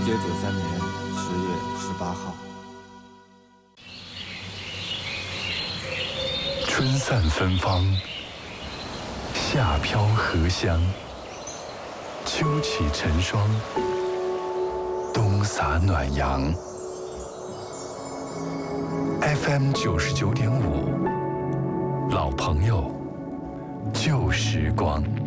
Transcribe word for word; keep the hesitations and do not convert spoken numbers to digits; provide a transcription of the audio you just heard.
一九九三年十月十八号。 春散芬芳，夏飘荷香，秋起晨霜，冬洒暖阳。F M 九十九点五，老朋友，旧时光。